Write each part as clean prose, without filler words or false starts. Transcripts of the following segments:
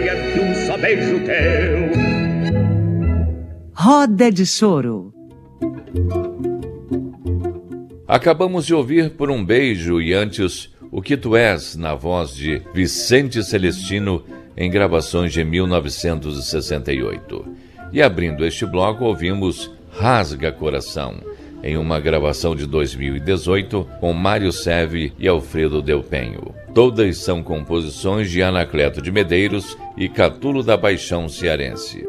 glória de um só beijo teu. Roda de Choro. Acabamos de ouvir Por um Beijo e antes O Que Tu És, na voz de Vicente Celestino, em gravações de 1968. E abrindo este bloco, ouvimos Rasga Coração, em uma gravação de 2018 com Mário Seve e Alfredo Del Penho. Todas são composições de Anacleto de Medeiros e Catulo da Paixão cearense.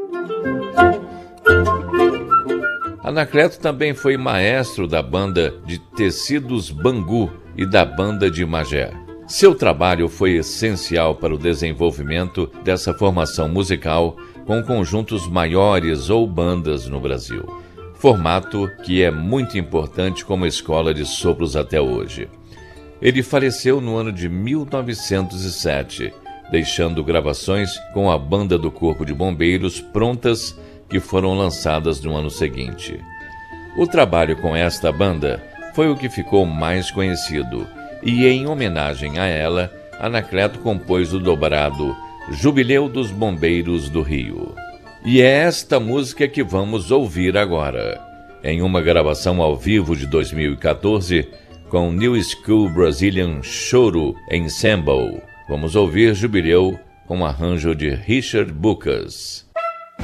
Anacleto também foi maestro da banda de Tecidos Bangu e da banda de Magé. Seu trabalho foi essencial para o desenvolvimento dessa formação musical com conjuntos maiores ou bandas no Brasil. Formato que é muito importante como escola de sopros até hoje. Ele faleceu no ano de 1907, deixando gravações com a Banda do Corpo de Bombeiros prontas que foram lançadas no ano seguinte. O trabalho com esta banda foi o que ficou mais conhecido, e em homenagem a ela, Anacleto compôs o dobrado Jubileu dos Bombeiros do Rio. E é esta música que vamos ouvir agora, em uma gravação ao vivo de 2014, com New School Brazilian Choro Ensemble. Vamos ouvir Jubileu com arranjo de Richard Bucas.